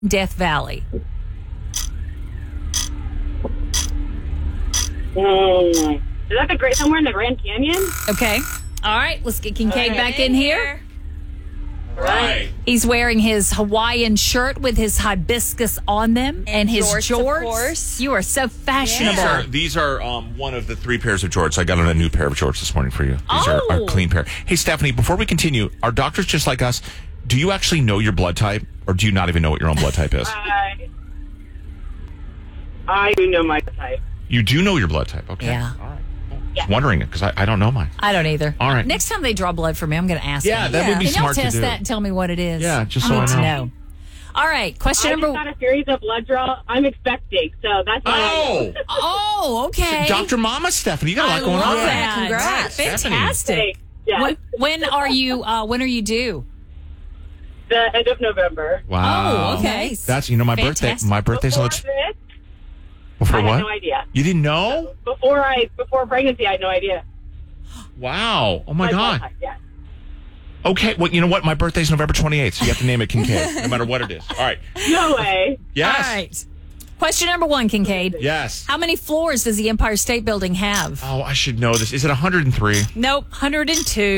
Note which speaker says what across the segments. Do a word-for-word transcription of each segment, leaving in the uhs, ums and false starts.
Speaker 1: Death Valley?
Speaker 2: Mm. Is that the great somewhere in the Grand Canyon?
Speaker 1: Okay. All right. Let's get Kincaid back in here.
Speaker 2: Right.
Speaker 1: He's wearing his Hawaiian shirt with his hibiscus on them and,
Speaker 3: And
Speaker 1: his
Speaker 3: jorts, of
Speaker 1: jorts.
Speaker 3: course.
Speaker 1: You are so fashionable.
Speaker 4: These are, these are um, one of the three pairs of jorts. I got on a new pair of jorts this morning for you. These
Speaker 1: Oh.
Speaker 4: are a clean pair. Hey, Stephanie, before we continue, are doctors just like us? Do you actually know your blood type, or do you not even know what your own blood type is?
Speaker 2: I, I do know my type.
Speaker 4: You do know your blood type, okay?
Speaker 1: Yeah.
Speaker 4: All right.
Speaker 2: Yeah.
Speaker 4: Just wondering it because I, I don't know mine.
Speaker 1: I don't either.
Speaker 4: All right.
Speaker 1: Next time they draw blood for me, I'm going to ask
Speaker 4: Yeah,
Speaker 1: them.
Speaker 4: that would be
Speaker 1: Can y'all
Speaker 4: smart to
Speaker 1: test
Speaker 4: do.
Speaker 1: that and tell me what it is?
Speaker 4: Yeah, just
Speaker 1: I
Speaker 4: so
Speaker 1: need
Speaker 4: I
Speaker 1: to
Speaker 4: know.
Speaker 1: know. All right. Question
Speaker 2: I
Speaker 1: number
Speaker 2: just got a series of blood draw. I'm expecting, so that's why.
Speaker 4: Oh,
Speaker 1: Oh, okay.
Speaker 4: Doctor Mama Stephanie, you got a lot
Speaker 1: I
Speaker 4: going
Speaker 1: love
Speaker 4: on.
Speaker 1: that.
Speaker 3: Congrats.
Speaker 1: Fantastic.
Speaker 2: Hey, yeah.
Speaker 1: When, when are you? Uh, when are you due?
Speaker 2: The end of November.
Speaker 4: Wow.
Speaker 1: Oh, okay.
Speaker 4: That's you know my
Speaker 1: Fantastic.
Speaker 4: birthday. My birthday's on
Speaker 2: Before
Speaker 4: the.
Speaker 2: this,
Speaker 4: Before
Speaker 2: I
Speaker 4: what?
Speaker 2: had no idea.
Speaker 4: You didn't know?
Speaker 2: Before I before pregnancy, I had no idea.
Speaker 4: Wow. Oh my
Speaker 2: blood
Speaker 4: God.
Speaker 2: type, yeah.
Speaker 4: Okay. Well, you know what? My birthday's November twenty-eighth, so you have to name it Kincaid, no matter what it is. All right.
Speaker 2: No way.
Speaker 4: Yes.
Speaker 1: All right. Question number one, Kincaid.
Speaker 4: Yes.
Speaker 1: How many floors does the Empire State Building have?
Speaker 4: Oh, I should know this. Is it one hundred three?
Speaker 1: Nope, one hundred two.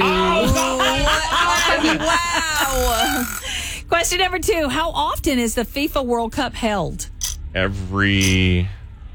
Speaker 3: Wow.
Speaker 1: Question number two. How often is the FIFA World Cup held?
Speaker 4: Every.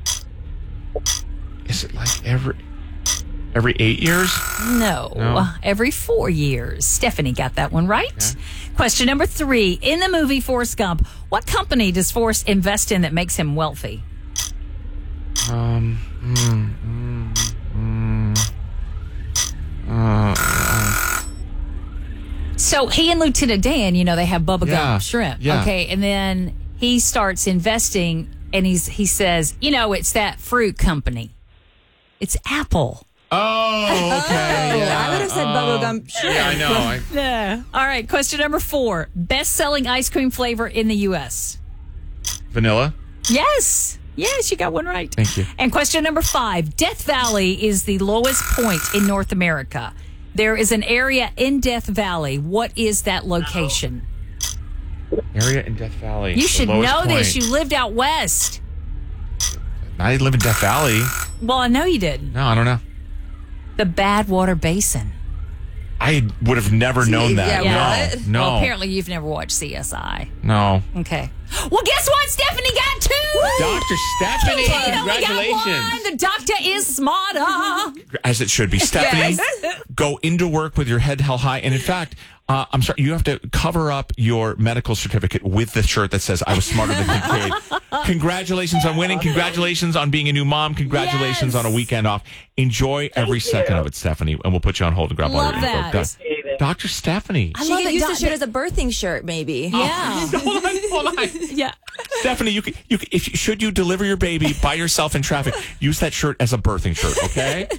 Speaker 4: Is it like every. Every eight years?
Speaker 1: No,
Speaker 4: No.
Speaker 1: every four years. Stephanie got that one right. Question number three. In the movie Forrest Gump, what company does Forrest invest in that makes him wealthy?
Speaker 4: Um. Mm, mm, mm, uh,
Speaker 1: So he and Lieutenant Dan, you know, they have Bubba
Speaker 4: Yeah,
Speaker 1: Gump shrimp.
Speaker 4: yeah.
Speaker 1: Okay, and then he starts investing, and he's he says, you know, it's that fruit company. It's Apple.
Speaker 4: oh, okay. Yeah.
Speaker 3: I would have said bubblegum shrimp.
Speaker 4: Yeah, I know. I,
Speaker 1: Yeah. All right. Question number four. Best-selling ice cream flavor in the U S.
Speaker 4: vanilla.
Speaker 1: Yes. Yes, you got one right.
Speaker 4: Thank you.
Speaker 1: And question number five. Death Valley is the lowest point in North America. There is an area in Death Valley. What is that location?
Speaker 4: Area in Death Valley.
Speaker 1: You
Speaker 4: the
Speaker 1: should
Speaker 4: lowest
Speaker 1: know this.
Speaker 4: point.
Speaker 1: You lived out west.
Speaker 4: I live in Death Valley.
Speaker 1: Well, I know you didn't.
Speaker 4: No, I don't know.
Speaker 1: The Badwater Basin.
Speaker 4: I would have never known that.
Speaker 3: yeah,
Speaker 4: no,
Speaker 3: what?
Speaker 4: no,
Speaker 1: Well, apparently you've never watched C S I.
Speaker 4: no.
Speaker 1: Okay. Well, guess what? Stephanie got two.
Speaker 4: Doctor Stephanie,
Speaker 1: Kincaid only got
Speaker 4: congratulations.
Speaker 1: one. The doctor is smarter.
Speaker 4: As it should be. Stephanie, go into work with your head held high. And in fact, uh, I'm sorry, you have to cover up your medical certificate with the shirt that says, I was smarter than Kincaid. Congratulations on winning. Congratulations on being a new mom. Congratulations
Speaker 1: Yes.
Speaker 4: on a weekend off. Enjoy every second of it, Stephanie. And we'll put you on hold and grab all
Speaker 1: Love
Speaker 4: your info.
Speaker 1: that.
Speaker 4: Go.
Speaker 2: Appreciate it.
Speaker 4: Doctor Stephanie.
Speaker 1: I
Speaker 3: She
Speaker 1: love
Speaker 3: could
Speaker 1: it.
Speaker 3: use
Speaker 1: Doc-
Speaker 3: the shirt as a birthing shirt, maybe.
Speaker 1: Yeah.
Speaker 4: Hold on, hold on.
Speaker 1: Yeah.
Speaker 4: Stephanie, you can, you can, if should you deliver your baby by yourself in traffic, use that shirt as a birthing shirt, okay?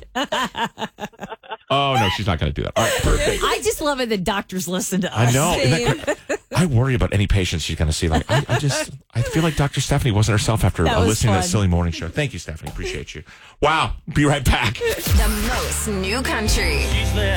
Speaker 4: Oh no, she's not going to do that. All right, perfect.
Speaker 1: I just love it that doctors listen to us.
Speaker 4: I know. Isn't that cra- I worry about any patients she's going to see. Like, I, I just, I feel like Doctor Stephanie wasn't herself after
Speaker 1: That
Speaker 4: uh,
Speaker 1: was
Speaker 4: listening to
Speaker 1: fun.
Speaker 4: that silly morning show. Thank you, Stephanie. Appreciate you. Wow. Be right back.
Speaker 5: The most new country.